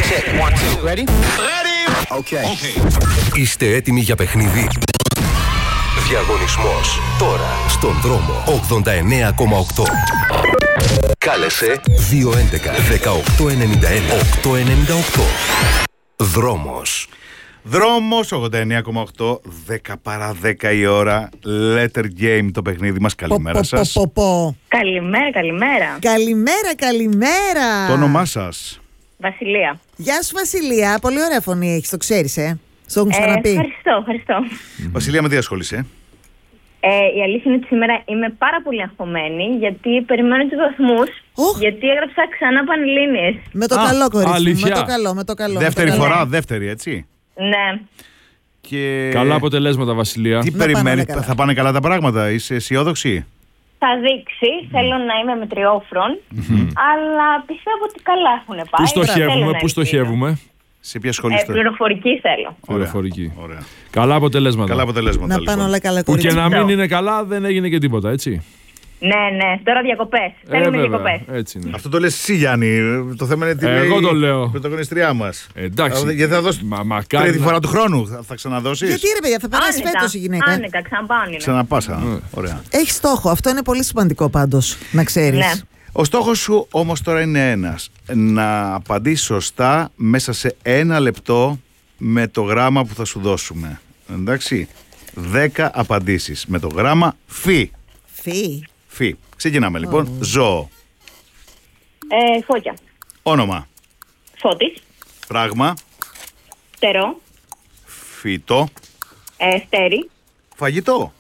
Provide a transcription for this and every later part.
Check. 1, 2. Ready? Okay. Είστε έτοιμοι για παιχνίδι? Διαγωνισμός τώρα στον δρόμο 89,8. Κάλεσε 211 1891 898. Δρόμος. Δρόμος 89,8, 10 παρά 10 η ώρα. Letter Game το παιχνίδι μας. Καλημέρα σας. Καλημέρα. Καλημέρα. Το όνομά σας? Βασιλεία. Γεια σου Βασιλεία, πολύ ωραία φωνή έχεις, το ξέρεις Στο έχουν ξαναπεί. Ευχαριστώ. Βασιλεία, με τι ασχολείσαι? Η αλήθεια είναι ότι σήμερα είμαι πάρα πολύ αγχωμένη, γιατί περιμένω τους βαθμούς, γιατί έγραψα ξανά Πανελλήνιες. Με το καλό, κορίτσι. Με το καλό. Δεύτερη φορά, δεύτερη, έτσι. Ναι. Και... Καλά αποτελέσματα, Βασιλεία. Τι περιμένεις, θα πάνε καλά τα πράγματα, είσαι αισιόδοξη? Θα δείξει, θέλω να είμαι μετριόφρον, αλλά πιστεύω ότι καλά έχουν πάει. Πού στοχεύουμε? Σε ποια σχολή είστε? Πληροφορική θέλω. Πληροφορική. Ωραία. Καλά αποτελέσματα. Να λοιπόν. πάνε όλα καλά, Που κορίτσι. και να μην είναι καλά, δεν έγινε και τίποτα, έτσι. Ναι, τώρα διακοπές. Θέλουμε διακοπές. Έτσι είναι. Αυτό το λες εσύ, Γιάννη. Το θέμα είναι τι λέει Εγώ το λέω. η πρωταγωνιστριά μας. Εντάξει. Γιατί θα δώσει τρίτη φορά του χρόνου. Θα ξαναδώσεις? Γιατί ρε παιδιά, θα περάσει φέτος η γυναίκα. Άνετα, ξαναπάω. Ξαναπάσα. Ωραία. Έχει στόχο, αυτό είναι πολύ σημαντικό πάντως, να ξέρεις. Ναι. Ο στόχος σου όμως τώρα είναι ένας. Να απαντήσεις σωστά μέσα σε 1 λεπτό με το γράμμα που θα σου δώσουμε. Εντάξει. 10 απαντήσεις με το γράμμα φι. Φι. Ξεκινάμε λοιπόν. Ζώο. Φώκια. Όνομα. Φώτης. Πράγμα. Φτερό. Φυτό. Στέρι. Φαγητό.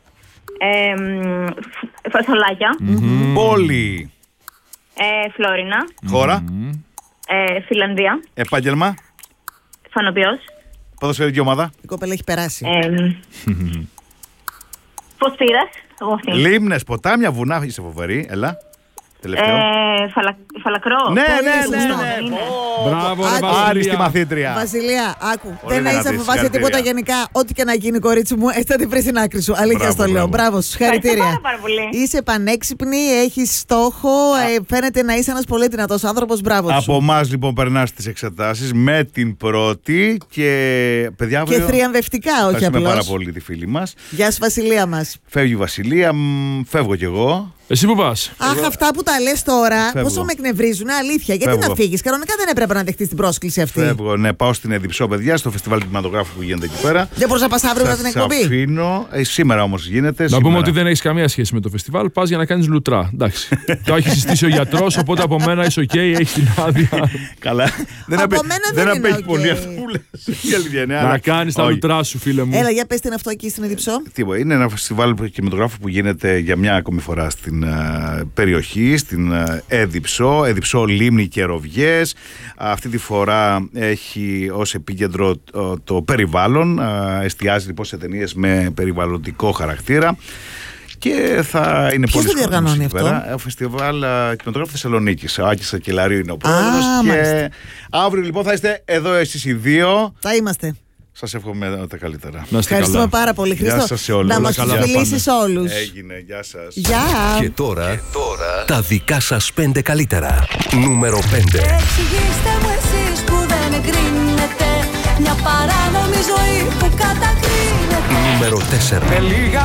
Φασολάκια. Πόλη. Φλόρινα. Χώρα. Φιλανδία. Επάγγελμα. Φανοποιός. Ποδοσφαιρική ομάδα. Η κοπέλα έχει περάσει. Φωσφύρας. Λίμνες, ποτάμια, βουνά. Είσαι φοβερή. Έλα. Τελευταίο. Φαλακρό. Ναι. Μπράβο, Άριστη μαθήτρια. Βασιλεία, άκου. Πολύ Δεν έχεις να δυνατή, φοβάσαι τίποτα συγχαρητήρια. γενικά. Ό,τι και να γίνει, κορίτσι μου, έτσι θα την βρει στην άκρη σου. Αλήθεια Μπράβο, στο λέω. μπράβο. Μπράβο σου, συγχαρητήρια. πάρα πολύ. Είσαι πανέξυπνη, έχεις στόχο, φαίνεται να είσαι ένας πολύ δυνατός άνθρωπος. Μπράβο σου. Από εμάς λοιπόν περνάς τις εξετάσεις με την πρώτη και παιδιά Και αύριο θριαμβευτικά, όχι ευχαριστούμε πάρα απλώς. πολύ τη φίλη μας. Γεια σου, Βασιλεία μας. Φεύγει η Βασιλεία, φεύγω κι εγώ. Εσύ που πας? Αχ, αυτά που τα λες τώρα, Φεύγω. πόσο με εκνευρίζουν, αλήθεια. Γιατί Φεύγω. να φύγεις, κανονικά δεν έπρεπε να δεχτείς την πρόσκληση αυτή. Φεύγω, ναι, πάω στην Εδιψό, παιδιά, στο φεστιβάλ κινηματογράφου που γίνεται εκεί πέρα. Δεν μπορείς να πας αύριο μετά την Σας εκπομπή. αφήνω. Σήμερα όμως γίνεται. Να πούμε ότι δεν έχεις καμία σχέση με το φεστιβάλ. Πας για να κάνεις λουτρά. Εντάξει. Το έχει συστήσει ο γιατρός, οπότε από μένα είσαι οκ, έχεις την άδεια. Καλά. μένα δεν είναι απέχει οκ. πολύ αυτό που λες. Η αλήθεια είναι, Να αλλά- κάνεις τα όχι. λουτρά σου, φίλε μου. Έλα, για πες την αυτό εκεί στην Εδιψό. Τίποτα. Είναι ένα φεστιβάλ κινηματογράφου που γίνεται για μια ακόμη φορά στην περιοχή, στην Εδιψό, Λίμνη και Ροβιές. Αυτή τη φορά έχει ως επίκεντρο το περιβάλλον. Εστιάζει λοιπόν σε ταινίες με περιβαλλοντικό χαρακτήρα. Και θα είναι Ποιος πολύ το διοργανώνει αυτό? Ο φεστιβάλ κινηματογράφου Θεσσαλονίκης. Ο Άκης Ακελαρίου είναι ο πρόεδρος. Και μάλιστα. αύριο λοιπόν θα είστε εδώ εσείς οι δύο. Θα είμαστε. Σας εύχομαι τα καλύτερα. Να είστε Ευχαριστούμε καλά. πάρα πολύ, Γεια Χρήστο. σας σε όλους. Να Όλα μας καλά τους να φιλήσεις όλους. Έγινε, γεια σας. Γεια. Και τώρα τα δικά σας 5 καλύτερα. Νούμερο 5. Εξηγήστε μου εσείς που δεν εγκρίνετε μια παράνομη ζωή που κατακρίνετε. Νούμερο 4. Με λίγα